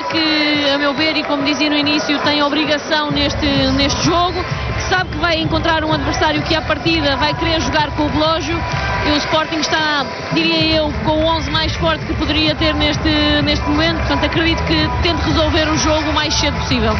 que, a meu ver, e como dizia no início, tem obrigação neste jogo, que sabe que vai encontrar um adversário que à partida vai querer jogar com o relógio, e o Sporting está, diria eu, com o 11 mais forte que poderia ter neste momento. Portanto, acredito que tente resolver o jogo o mais cedo possível.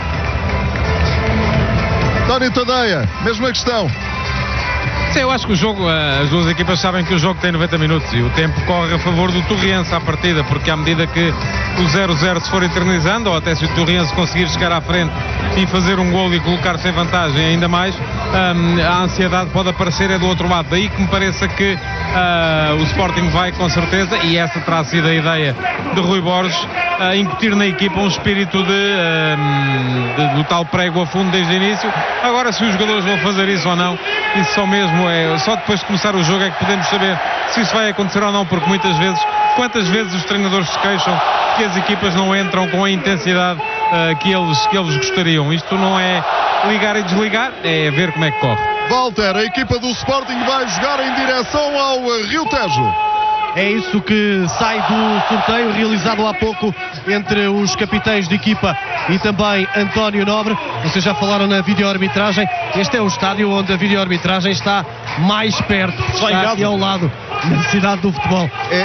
António Tadeia, mesma questão. Sim, eu acho que o jogo, as duas equipas sabem que o jogo tem 90 minutos e o tempo corre a favor do Torriense à partida, porque à medida que o 0-0 se for eternizando, ou até se o Torriense conseguir chegar à frente e fazer um golo e colocar-se em vantagem ainda mais, a ansiedade pode aparecer do outro lado. Daí que me pareça que o Sporting vai com certeza, e essa terá sido a ideia de Rui Borges, incutir na equipa um espírito do tal prego a fundo desde o início. Agora, se os jogadores vão fazer isso ou não, isso só depois de começar o jogo é que podemos saber se isso vai acontecer ou não, porque quantas vezes os treinadores se queixam que as equipas não entram com a intensidade que eles gostariam. Isto não é ligar e desligar, é ver como é que corre. Walter, a equipa do Sporting vai jogar em direção ao Rio Tejo. É isso que sai do sorteio realizado há pouco entre os capitães de equipa e também António Nobre. Vocês já falaram na videoarbitragem. Este é o estádio onde a videoarbitragem está mais perto. Está aqui ao lado, na cidade do futebol.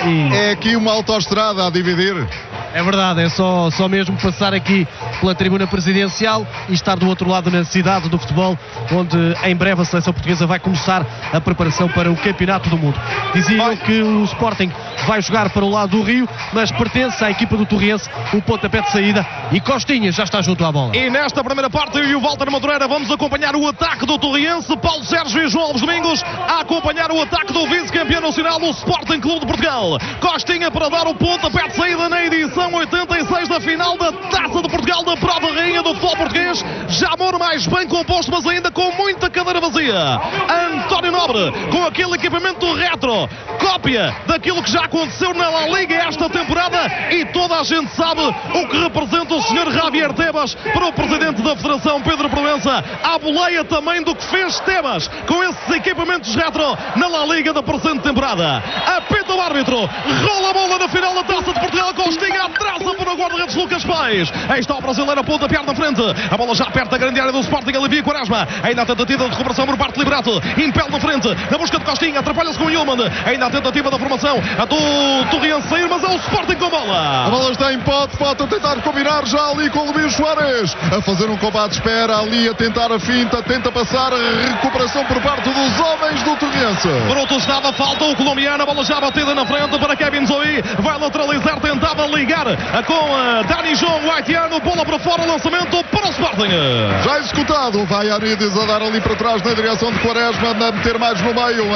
É aqui uma autoestrada a dividir. É verdade, é só mesmo passar aqui pela tribuna presidencial e estar do outro lado na cidade do futebol, onde em breve a seleção portuguesa vai começar a preparação para o Campeonato do Mundo. Diziam que o Sporting vai jogar para o lado do Rio, mas pertence à equipa do Torriense o pontapé de saída, e Costinha já está junto à bola. E nesta primeira parte, eu e o Walter Madureira vamos acompanhar o ataque do Torriense. Paulo Sérgio e João Alves Domingos a acompanhar o ataque do vice-campeão nacional, o Sporting Clube de Portugal. Costinha para dar o pontapé de saída na edição 86 da final da Taça de Portugal, da Prova Rainha do futebol português. Jamor mais bem composto, mas ainda com muita cadeira vazia. António Nobre com aquele equipamento retro, cópia daquilo que já aconteceu na La Liga esta temporada, e toda a gente sabe o que representa o Sr. Javier Tebas para o presidente da Federação, Pedro Proença. À boleia também do que fez Tebas com esses equipamentos retro na La Liga da presente temporada. Apita o árbitro, rola a bola na final da Taça de Portugal. Costinha traça para o guarda-redes Lucas Paes. Aí está o brasileiro, a ponta perna na frente. A bola já perto da grande área do Sporting, alivia Quaresma. Ainda a tentativa de recuperação por parte de Liberato. Impele na frente, na busca de Costinha, atrapalha-se com o Yulman. Ainda a tentativa da formação, a do Torriense sair, mas é o Sporting com bola. A bola está em pote, pode tentar combinar já ali com o Luís Soares. A fazer um combate, espera ali a tentar a finta, tenta passar, recuperação por parte dos homens do Torriense. Por outro lado, falta o colombiano, a bola já batida na frente para Kevin Zoe. Vai lateralizar, tentava ligar com Dani João, o haitiano, bola para fora, lançamento para o Sporting. Já executado, vai Arides a dar ali para trás na direção de Quaresma, a meter mais no meio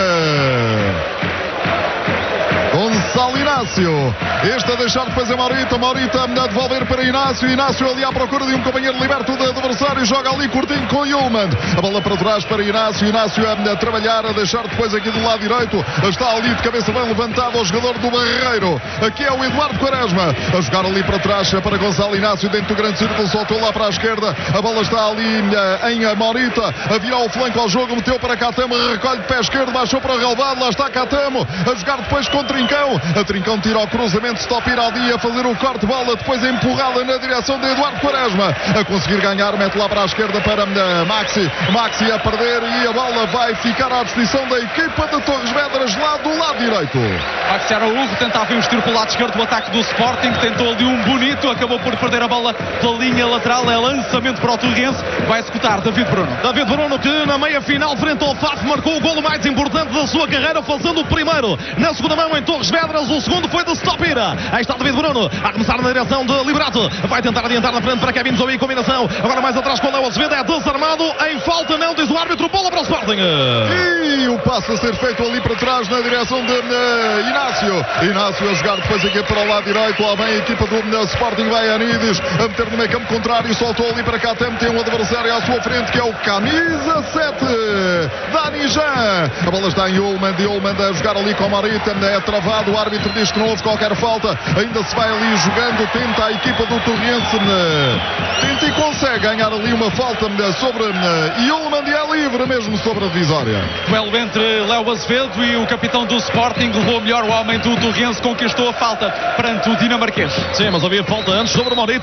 em Gonçalo Inácio. Este a deixar depois a Maurita a devolver para Inácio. Inácio ali à procura de um companheiro liberto do adversário, joga ali curtinho com Yulman. A bola para trás para Inácio. Inácio a trabalhar, a deixar depois aqui do lado direito. Está ali de cabeça bem levantado o jogador do Barreiro. Aqui é o Eduardo Quaresma a jogar ali para trás para Gonçalo Inácio dentro do grande círculo, soltou lá para a esquerda. A bola está ali em Maurita a virar o flanco ao jogo, meteu para Catamo, recolhe de pé esquerdo, baixou para o relvado. Lá está Catamo a jogar depois com Trincão. A Trincão tira o cruzamento, Stop Iradi a fazer o corte de bola, depois empurrada na direção de Eduardo Quaresma, a conseguir ganhar, mete lá para a esquerda para Maxi a perder, e a bola vai ficar à disposição da equipa de Torres Vedras lá do lado direito. Maxi Araújo tentava investir pelo lado esquerdo do ataque do Sporting, tentou ali um bonito, acabou por perder a bola pela linha lateral. É lançamento para o Torriense, vai executar David Bruno, que na meia final frente ao FAF marcou o golo mais importante da sua carreira, fazendo o primeiro na segunda mão em Torres Vedras. O segundo foi de Stopira. Aí está David Bruno a começar na direção de Liberato. Vai tentar adiantar na frente para Kevin Zoe. Combinação agora mais atrás com o Léo Azevedo. É desarmado em falta, não, diz o árbitro. Bola para o Sporting. E o passo a ser feito ali para trás na direção de Inácio. Inácio a jogar depois aqui para o lado direito. Lá vem a equipa do Sporting. Vai Anides a meter no meio campo contrário. Soltou ali para cá. Tem um adversário à sua frente que é o camisa 7, Dani Jean. A bola está em Yulman. A jogar ali com a Marita. É travado. O árbitro diz que não houve qualquer falta. Ainda se vai ali jogando. Tenta a equipa do Torriense. Tenta e consegue ganhar ali uma falta sobre Yulman, e é livre mesmo sobre a divisória. Duelo entre Léo Azevedo e o capitão do Sporting. Levou melhor o homem do Torriense, conquistou a falta perante o dinamarquês. Sim, mas havia falta antes sobre o Maurito.